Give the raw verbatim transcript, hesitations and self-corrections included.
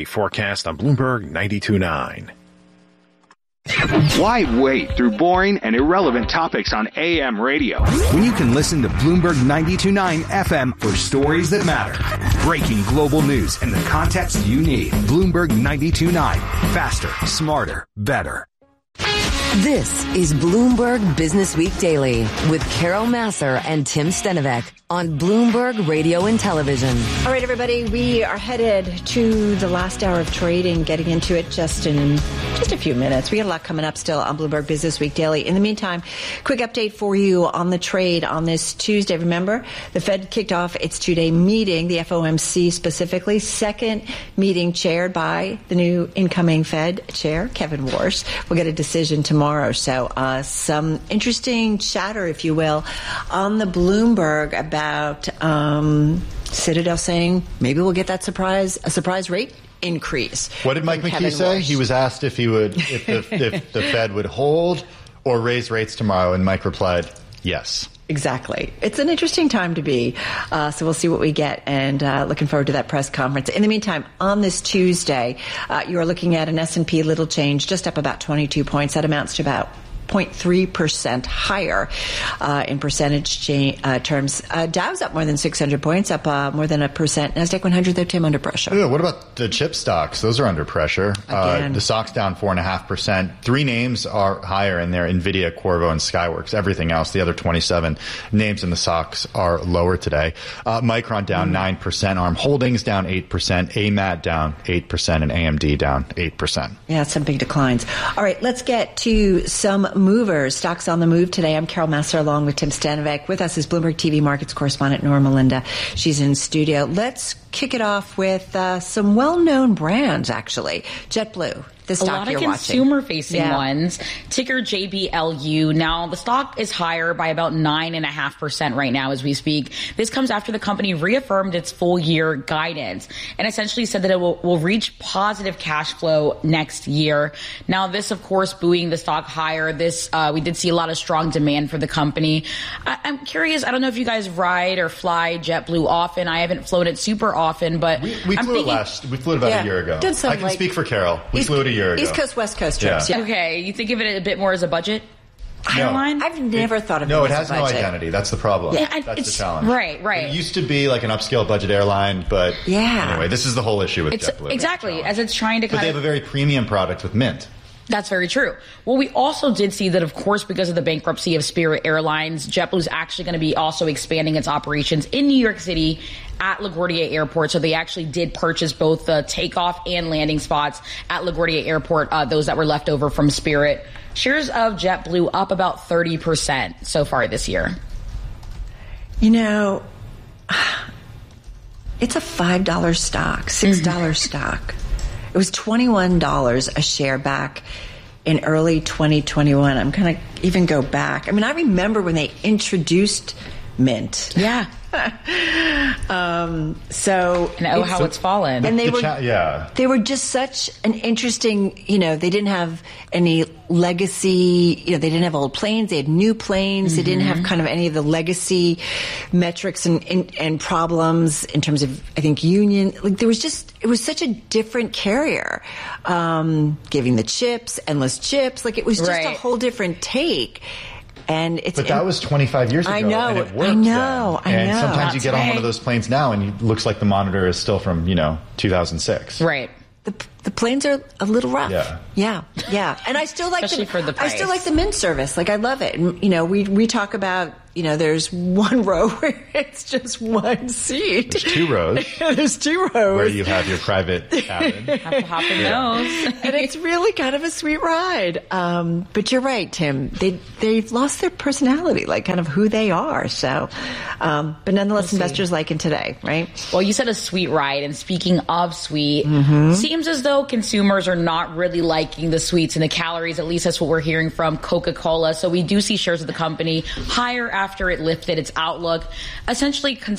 forecast on Bloomberg ninety-two point nine. Why wait through boring and irrelevant topics on A M radio when you can listen to Bloomberg ninety-two point nine F M for stories that matter? Breaking global news and the context you need. Bloomberg ninety-two point nine. Faster, smarter, better. This is Bloomberg Business Week Daily with Carol Massar and Tim Stenovec on Bloomberg Radio and Television. All right, everybody, we are headed to the last hour of trading, getting into it just in just a few minutes. We got a lot coming up still on Bloomberg Business Week Daily. In the meantime, quick update for you on the trade on this Tuesday. Remember, the Fed kicked off its two-day meeting, the F O M C specifically, second meeting chaired by the new incoming Fed chair, Kevin Warsh. We'll get a decision tomorrow. So uh, some interesting chatter, if you will, on the Bloomberg about About um, Citadel saying maybe we'll get that surprise a surprise rate increase. What did Mike McKee say? Warsh. He was asked if he would if the, if the Fed would hold or raise rates tomorrow, and Mike replied, yes. Exactly. It's an interesting time to be. Uh, so we'll see what we get, and uh, looking forward to that press conference. In the meantime, on this Tuesday, uh, you are looking at an S and P little change, just up about twenty-two points. That amounts to about zero point three percent higher uh, in percentage cha- uh, terms. Uh, Dow's up more than six hundred points, up uh, more than a percent. NASDAQ one hundred, though, Tim, under pressure. Yeah, what about the chip stocks? Those are under pressure. Uh, the stock's down four point five percent. Three names are higher in there, NVIDIA, Qorvo, and Skyworks. Everything else, the other twenty-seven names in the stocks are lower today. Uh, Micron down mm. nine percent. ARM Holdings down eight percent. A M A T down eight percent. And A M D down eight percent. Yeah, some big declines. All right, let's get to some movers. Stocks on the move today. I'm Carol Massar along with Tim Stenovec. With us is Bloomberg T V Markets correspondent Norma Linda. She's in studio. Let's kick it off with uh, some well-known brands, actually. JetBlue. The stock a lot of you're consumer-facing yeah. ones. Ticker J B L U. Now, the stock is higher by about nine point five percent right now as we speak. This comes after the company reaffirmed its full-year guidance and essentially said that it will, will reach positive cash flow next year. Now, this, of course, buoying the stock higher. This, uh, we did see a lot of strong demand for the company. I, I'm curious, I don't know if you guys ride or fly JetBlue often. I haven't flown it super often, but we, we I'm flew thinking, it last. We flew it about yeah, a year ago. Did some, I can like, speak for Carol. We East, flew it a year ago. East Coast, West Coast trips. Yeah. Yeah. Okay, you think of it a bit more as a budget No. airline? I've never it, thought of no, it it as has a no budget. identity. That's the problem. Yeah, I, That's it's, the challenge. Right, right. It used to be like an upscale budget airline, but yeah. anyway, this is the whole issue with it's, JetBlue. Exactly, as it's trying to But kind they of... have a very premium product with Mint. That's very true. Well, we also did see that, of course, because of the bankruptcy of Spirit Airlines, JetBlue is actually going to be also expanding its operations in New York City at LaGuardia Airport. So they actually did purchase both the takeoff and landing spots at LaGuardia Airport, uh, those that were left over from Spirit. Shares of JetBlue up about thirty percent so far this year. You know, it's a five dollars stock, six dollars mm-hmm. stock. It was twenty-one dollars a share back in early twenty twenty-one. I'm going to even go back. I mean, I remember when they introduced Mint. Yeah. um, so and oh, how so, it's fallen. And they the were, cha- yeah. they were just such an interesting, you know, they didn't have any legacy, you know, they didn't have old planes, they had new planes, mm-hmm. they didn't have kind of any of the legacy metrics and, and, and problems in terms of, I think, union. Like there was just, it was such a different carrier, um, giving the chips, endless chips, like it was just right. a whole different take. And it's, but that was twenty-five years ago. I know. And it worked I know. then. I and know. sometimes That's you get right. on one of those planes now and it looks like the monitor is still from, you know, two thousand six. Right. The, the planes are a little rough. Yeah. Yeah. Yeah. And I still like Especially the, for the price. I still like the Mint service. Like I love it. And, you know, we, we talk about, you know, there's one row where it's just one seat. There's two rows. There's two rows. Where you have your private cabin. Have to hop in those. And it's really kind of a sweet ride. Um, but you're right, Tim. They, they've lost their personality, like kind of who they are. So, um, but nonetheless, we'll investors like it today, right? Well, you said a sweet ride. And speaking of sweet, mm-hmm. seems as though consumers are not really liking the sweets and the calories. At least that's what we're hearing from Coca-Cola. So we do see shares of the company higher after it lifted its outlook. Essentially,